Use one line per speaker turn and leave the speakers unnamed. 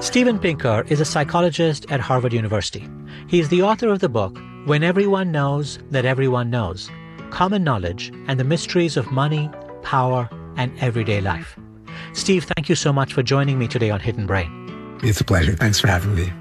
Steven Pinker is a psychologist at Harvard University. He is the author of the book, When Everyone Knows That Everyone Knows, Common Knowledge and the Mysteries of Money, Power, and Everyday Life. Steve, thank you so much for joining me today on Hidden Brain.
It's a pleasure. Thanks for having me.